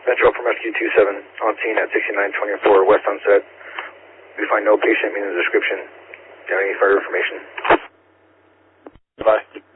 Metro from Rescue 27 on scene at 6924 West Sunset. We find no patient meeting the description. Do you have any further information? Bye.